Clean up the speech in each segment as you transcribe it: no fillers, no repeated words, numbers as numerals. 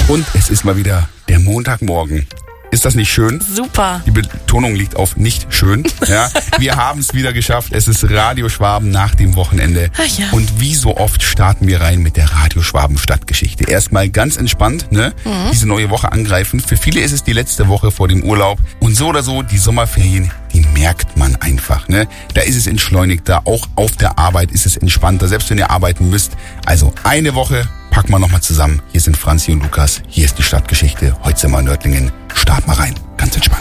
Und es ist mal wieder der Montagmorgen. Ist das nicht schön? Super. Die Betonung liegt auf nicht schön. Ja, wir haben es wieder geschafft. Es ist Radio Schwaben nach dem Wochenende. Ach ja. Und wie so oft starten wir rein mit der Radio Schwaben Stadtgeschichte. Erstmal ganz entspannt, ne? Diese neue Woche angreifen. Für viele ist es die letzte Woche vor dem Urlaub. Und so oder so, die Sommerferien, die merkt man einfach, ne? Da ist es entschleunigter. Auch auf der Arbeit ist es entspannter, selbst wenn ihr arbeiten müsst. Also eine Woche packen wir nochmal zusammen. Hier sind Franzi und Lukas. Hier ist die Stadtgeschichte. Heute sind wir in Nördlingen. Start mal rein. Ganz entspannt.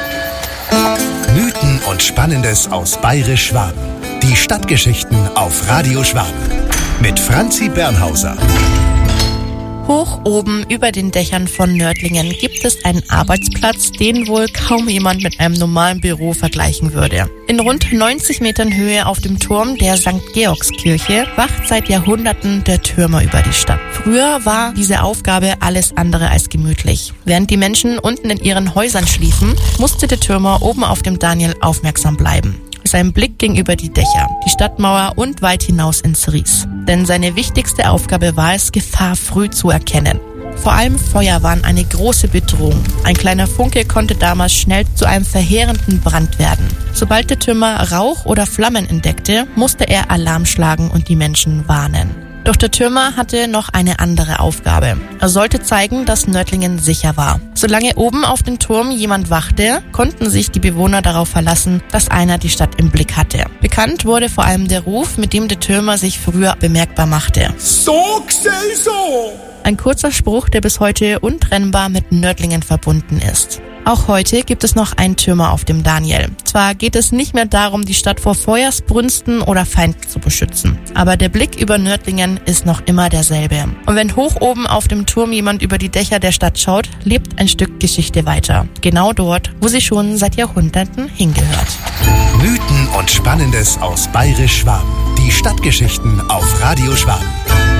Mythen und Spannendes aus Bayerisch-Schwaben. Die Stadtgeschichten auf Radio Schwaben. Mit Franzi Bernhauser. Hoch oben über den Dächern von Nördlingen gibt es einen Arbeitsplatz, den wohl kaum jemand mit einem normalen Büro vergleichen würde. In rund 90 Metern Höhe auf dem Turm der St. Georgskirche wacht seit Jahrhunderten der Türmer über die Stadt. Früher war diese Aufgabe alles andere als gemütlich. Während die Menschen unten in ihren Häusern schliefen, musste der Türmer oben auf dem Daniel aufmerksam bleiben. Sein Blick ging über die Dächer, die Stadtmauer und weit hinaus ins Ries. Denn seine wichtigste Aufgabe war es, Gefahr früh zu erkennen. Vor allem Feuer waren eine große Bedrohung. Ein kleiner Funke konnte damals schnell zu einem verheerenden Brand werden. Sobald der Türmer Rauch oder Flammen entdeckte, musste er Alarm schlagen und die Menschen warnen. Doch der Türmer hatte noch eine andere Aufgabe. Er sollte zeigen, dass Nördlingen sicher war. Solange oben auf dem Turm jemand wachte, konnten sich die Bewohner darauf verlassen, dass einer die Stadt im Blick hatte. Bekannt wurde vor allem der Ruf, mit dem der Türmer sich früher bemerkbar machte. So gesehen so! Ein kurzer Spruch, der bis heute untrennbar mit Nördlingen verbunden ist. Auch heute gibt es noch einen Türmer auf dem Daniel. Zwar geht es nicht mehr darum, die Stadt vor Feuersbrünsten oder Feinden zu beschützen, aber der Blick über Nördlingen ist noch immer derselbe. Und wenn hoch oben auf dem Turm jemand über die Dächer der Stadt schaut, lebt ein Stück Geschichte weiter. Genau dort, wo sie schon seit Jahrhunderten hingehört. Mythen und Spannendes aus Bayerisch-Schwaben. Die Stadtgeschichten auf Radio Schwaben.